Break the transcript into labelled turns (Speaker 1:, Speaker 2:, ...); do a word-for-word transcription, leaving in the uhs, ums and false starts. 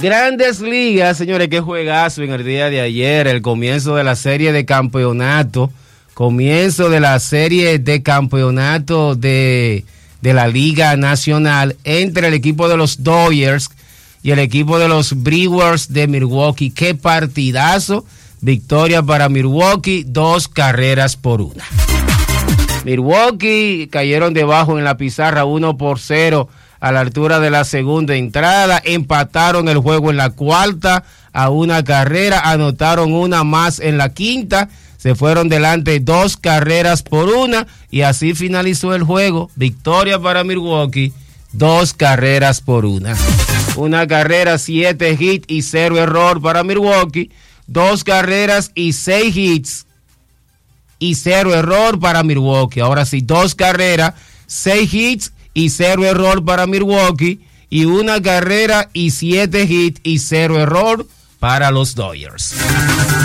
Speaker 1: Grandes Ligas, señores, qué juegazo en el día de ayer, el comienzo de la serie de campeonato, comienzo de la serie de campeonato de, de la Liga Nacional entre el equipo de los Dodgers y el equipo de los Brewers de Milwaukee. Qué partidazo, victoria para Milwaukee, dos carreras por una. Milwaukee cayeron debajo en la pizarra uno por cero a la altura de la segunda entrada, empataron el juego en la cuarta a una carrera, anotaron una más en la quinta, se fueron delante dos carreras por una y así finalizó el juego. Victoria para Milwaukee, dos carreras por una. Una carrera, siete hits y cero error para Milwaukee, dos carreras y seis hits y cero error para Milwaukee. Ahora sí, dos carreras, seis hits y cero error para Milwaukee, y una carrera y siete hits y cero error para los Dodgers.